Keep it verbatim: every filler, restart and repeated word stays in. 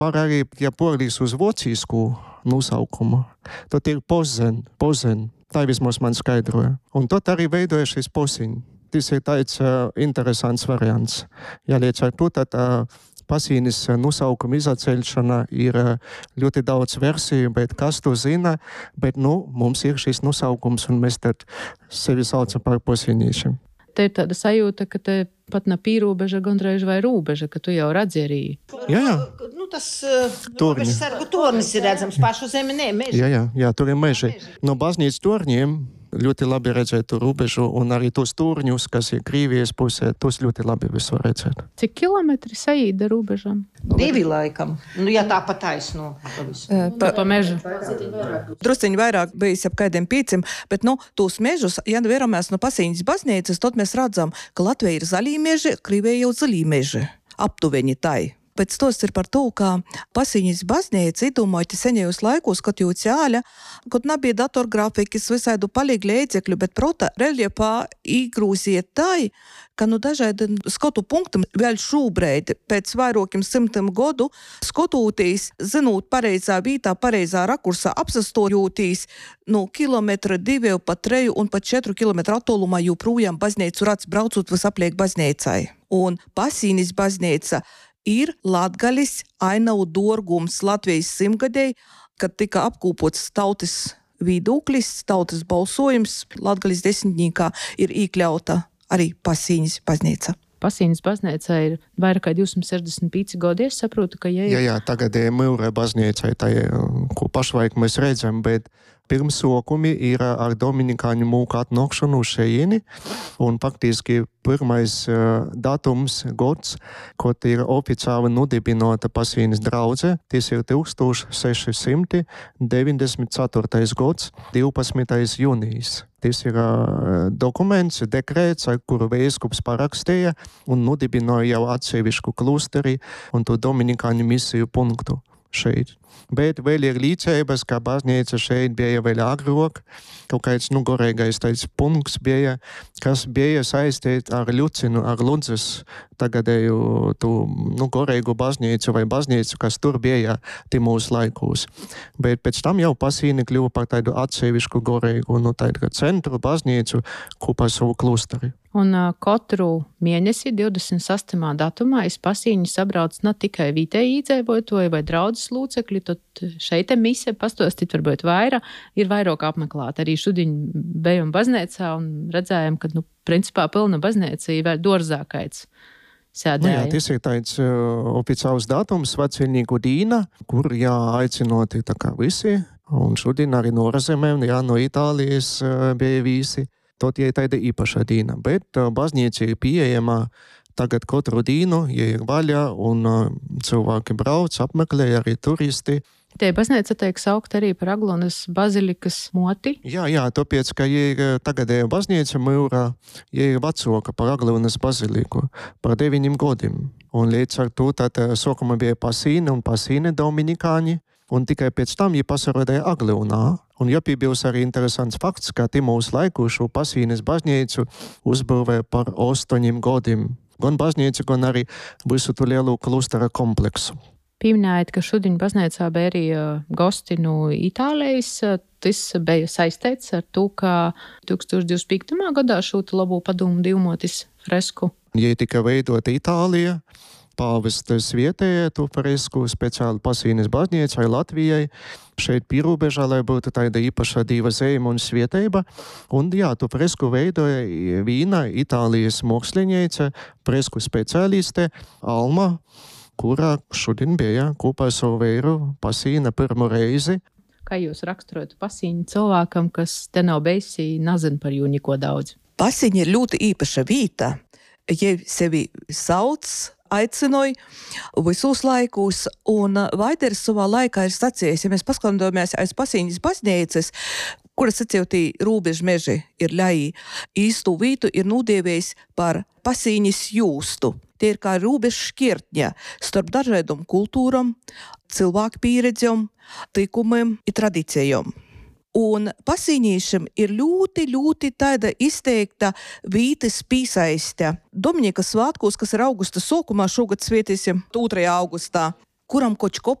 Var arī, ja porlīs uz vocīsku nosaukumu, tad ir pozen, pozen. Tā vismaz man skaidroja. Un tad arī veidoja šis posiņš. Tas ir tāds uh, interesants variants. Ja līdz ar to, tad uh, pasīnis nosaukuma izaceļšana ir uh, ļoti daudz versiju, bet kas to zina, bet nu, mums ir šis nosaukums un mēs tad sevi saucam par posīnīšiem. Te ir tāda sajūta, ka te pat nav pīrūbeža, gandrīz vai rūbeža, ka tu jau redzi arī. Jā, jā. Nu, tas robežas sargu tornis ir redzams pašu zemi, ne, meži. Jā, jā, jā, tur ir meži. No baznīcas torņiem ļoti labi redzēt robežu un arī tos torņus, kas ir Krīvijas pusē, tos ļoti labi visu redzēt. Cik kilometri saīda robežam? Divi laikam. Nu, ja tā pa taisno. Pa, pa mežu. Drusciņi vairāk bijis ap kādiem pīcim, bet, nu, tūs mežus, ja veramies no Pasīņas baznīcas, tad mēs redzam, ka Latvija ir zaļī meži, Krīvija jau zaļī meži. Aptuveni tai. Pēc tos ir par to, ka Pasīņas baznīca izdomāja senajos laikos, kad jau cēļa, kad nebija datorgrafikas, visādu palīgi līdzekļu, bet prota reljefā īgrūsiet tai, ka nu dažādi skotu punkti vēl šūbreid pēc vairākiem simtiem godu skotūtīs, zinot pareizā vītā, pareizā rakursā, apsastojūtīs no kilometra divi, pat treju un pat četru kilometru atolumā joprojām baznīcu rats braucot visapliek baznīcai. Un Pasīņas baznīca ir Latgalis ainavu dorgums Latvijas simtgadēji, kad tika apkūpots tautas viedoklis, tautas balsojums, Latgalis desmitniekā ir iekļauta arī Pasīņas baznīca. Pasīņas baznīca ir vairāk kā divsimt sešdesmit pieci gadi, es saprotu, ka ja ir... Jā, jā, tagad ir mūra baznīca, tā ir, ko pašlaik mēs redzam, bet pirmsokumi ir ar Dominikāņu mūku atnākšanu uz šejieni, un faktiski pirmais uh, datums, gods, kad ir oficiāli nodibinota Pasīņas draudze, tas ir tūkstoš seši simti deviņdesmit ceturtais gods, divpadsmitais jūnijas. Tas ir uh, dokuments, dekrēts, ar kuru vēskups parakstīja un nodibināja jau atsevišku klusteri un to Dominikāņu misiju punktu šeit. Bet vēl ir līdzības, ka baznīca šeit bija vēl agrāk, kaut kāds, nu, gorīgais tāds punkts bija, kas bija saistīt ar Ļucinu, ar Ludzes tagadēju tu, nu, gorīgu baznīcu vai baznīcu, kas tur bija timūs laikos. Bet pēc tam jau Pasīni kļuva par tādu atsevišku gorīgu, nu, tādu centru baznīcu kopā savu klusteri. Un uh, katru mēnesi divdesmit sastajā datumā iz Pasīņas sabrauc ne tikai vietēji iedzīvotāji vai draudzes locekļi, tad šeit mise pastostīt varbūt vairāk, ir vairāk apmeklēt. Arī šodien bijām baznīcā un redzējām, ka, nu, principā pilna baznīca ir vēl dorzākaits. Sēdēja. Nu jā, tas ir tāds uh, oficiāls datums, Svētceļnieku dīna, kur jā, aicinoti tā kā visi, un šodien arī no ārzemēm, jā, no Itālijas uh, bija visi. Tot ir tāda īpaša dīna, bet uh, baznīca ir pieejama tagad katru dīnu, ja ir vaļā, un uh, cilvēki brauc, apmeklē arī turisti. Tie baznīca tiek saukt arī par Aglonas bazilikas moti? Jā, jā, tāpēc, ka ja ir tagadēja baznīca mūrā, ja ir vecāka par Aglonas baziliku, par deviņiem gadiem. Un līdz ar to tad sākumā bija Pasīne un Pasīne Dominikāņi, un tikai pēc tam viņi pasarodēja Aglonā. Un jāpiebilst arī interesants fakts, ka timūs laiku šo Pasīnes baznīcu uzbūvēja par astoņiem gadiem. Gan baznīcu, gan arī visu to lielu klustera kompleksu. Pieminējāt, ka šodien baznīcā bija arī gosti no Itālijas. Tas bija saistīts ar to, ka tūkstoš divsimt piektajā gadā šūta labo padomu divmotis fresku. Ja tika veidota Itālija, pāvestas vietēja to fresku speciāli Pasīnes baznīcai Latvijai, šeit pierobežā, lai būtu tāda īpaša diva zeme un svieteiba. Un jā, to fresku veidoja viena Itālijas māksliniece, fresku speciāliste Alma, kurā šodien bija kopā ar savu vīru Pasīna pirmo reizi. Kā jūs raksturojat Pasīņu cilvēkam, kas te nav bijis, nezin par jū neko daudz? Pasīņa ir ļoti īpaša vieta. Ja sevi sauc, aicinoja visos laikos, un Vaiders savā laikā ir sacījis, ja mēs paskatāmies aiz Pasīņas baznīcas, kuras atcīvtī rūbežu meži ir ļaji, īstu vītu ir nūdievējis par Pasīņas jūstu. Tie ir kā rūbežu šķirtņa starp dažādām kultūram, cilvēku pieredzēm, tikumiem un tradīcijām. Un Pasīņīšam ir ļoti, ļoti tāda izteikta vītes pīsaiste. Dominikas svātkos, kas ir augusta sākumā, šogad svietīsim otrajā augustā, kuram koč